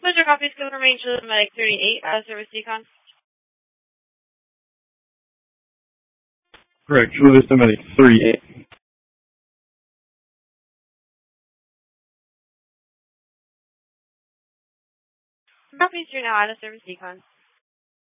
Pleasure copies code remain Medic 38 out of service decon. Correct, Chula Vista Medic 38. Copies, you're now out of service decon.